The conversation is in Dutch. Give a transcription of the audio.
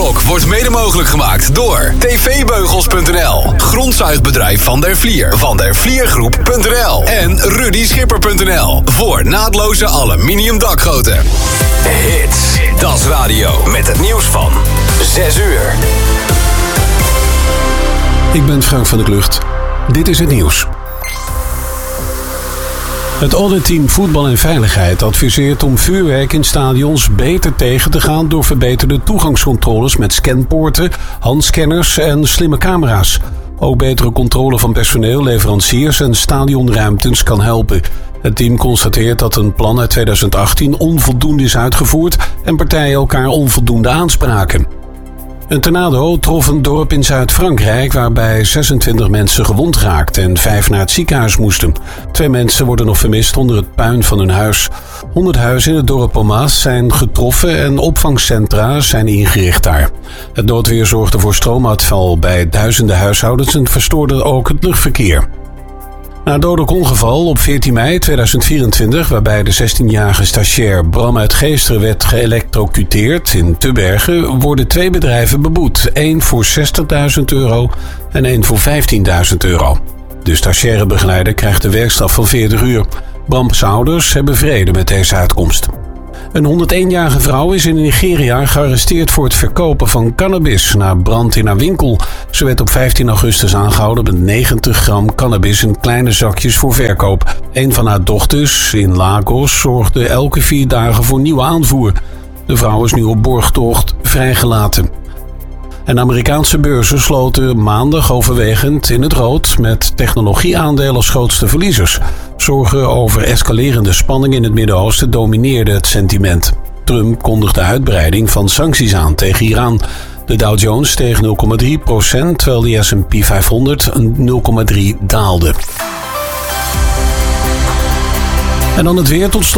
Blok wordt mede mogelijk gemaakt door tvbeugels.nl, grondzuigbedrijf Van der Vlier, vandervliergroep.nl en rudyschipper.nl voor naadloze aluminium dakgoten. Hits, Das Radio met het nieuws van 6 uur. Ik ben Frank van der Klucht. Dit is het nieuws. Het auditteam Voetbal en Veiligheid adviseert om vuurwerk in stadions beter tegen te gaan door verbeterde toegangscontroles met scanpoorten, handscanners en slimme camera's. Ook betere controle van personeel, leveranciers en stadionruimtes kan helpen. Het team constateert dat een plan uit 2018 onvoldoende is uitgevoerd en partijen elkaar onvoldoende aanspraken. Een tornado trof een dorp in Zuid-Frankrijk waarbij 26 mensen gewond raakten en 5 naar het ziekenhuis moesten. 2 mensen worden nog vermist onder het puin van hun huis. 100 huizen in het dorp Pomas zijn getroffen en opvangcentra zijn ingericht daar. Het noodweer zorgde voor stroomuitval bij duizenden huishoudens en verstoorde ook het luchtverkeer. Na een dodelijk ongeval op 14 mei 2024, waarbij de 16-jarige stagiair Bram uit Geesteren werd geëlektrocuteerd in Tubbergen, worden 2 bedrijven beboet. 1 voor €60.000 en 1 voor €15.000. De stagiaire begeleider krijgt de werkstraf van 40 uur. Brams ouders hebben vrede met deze uitkomst. Een 101-jarige vrouw is in Nigeria gearresteerd voor het verkopen van cannabis na brand in haar winkel. Ze werd op 15 augustus aangehouden met 90 gram cannabis in kleine zakjes voor verkoop. Een van haar dochters in Lagos zorgde elke 4 dagen voor nieuwe aanvoer. De vrouw is nu op borgtocht vrijgelaten. En Amerikaanse beurzen sloten maandag overwegend in het rood met technologieaandelen als grootste verliezers. Zorgen over escalerende spanning in het Midden-Oosten domineerde het sentiment. Trump kondigde uitbreiding van sancties aan tegen Iran. De Dow Jones steeg 0,3%, terwijl de S&P 500 0,3% daalde. En dan het weer tot slot.